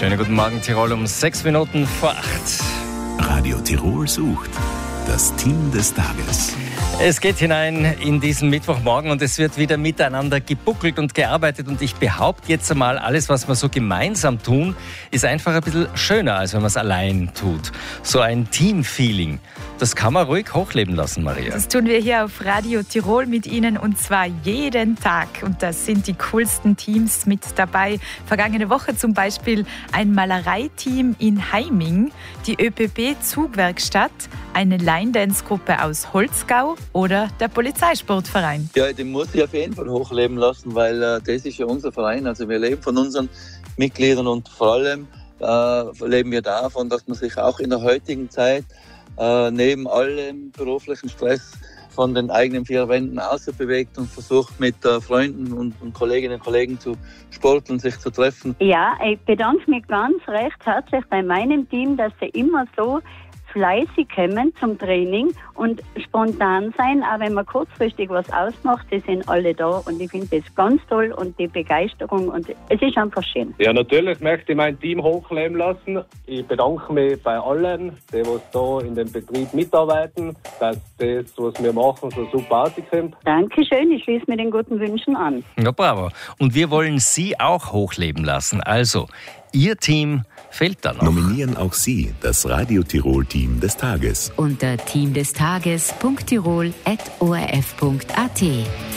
Schönen guten Morgen, Tirol, um 6 Minuten vor 8. Radio Tirol sucht das Team des Tages. Es geht hinein in diesen Mittwochmorgen und es wird wieder miteinander gebuckelt und gearbeitet. Und ich behaupte jetzt einmal, alles, was wir so gemeinsam tun, ist einfach ein bisschen schöner, als wenn man es allein tut. So ein Teamfeeling, das kann man ruhig hochleben lassen, Maria. Das tun wir hier auf Radio Tirol mit Ihnen und zwar jeden Tag. Und das sind die coolsten Teams mit dabei. Vergangene Woche zum Beispiel ein Malereiteam in Heiming, die ÖPB-Zugwerkstatt, eine Line-Dance-Gruppe aus Holzgau oder der Polizeisportverein. Ja, den muss ich auf jeden Fall hochleben lassen, weil das ist ja unser Verein. Also wir leben von unseren Mitgliedern und vor allem leben wir davon, dass man sich auch in der heutigen Zeit neben allem beruflichen Stress von den eigenen 4 Wänden außerbewegt und versucht mit Freunden und Kolleginnen und Kollegen zu sporteln, sich zu treffen. Ja, ich bedanke mich ganz recht herzlich bei meinem Team, dass sie immer so fleißig kommen zum Training und spontan sein, auch wenn man kurzfristig was ausmacht, die sind alle da und ich finde das ganz toll und die Begeisterung und es ist einfach schön. Ja, natürlich möchte ich mein Team hochleben lassen. Ich bedanke mich bei allen, die da in dem Betrieb mitarbeiten, dass das, was wir machen, so super rauskommt. Dankeschön, ich schließe mir den guten Wünschen an. Ja, bravo. Und wir wollen Sie auch hochleben lassen. Also, Ihr Team fehlt da noch. Nominieren auch Sie das Radio Tirol Team des Tages unter teamdestages.tirol@orf.at.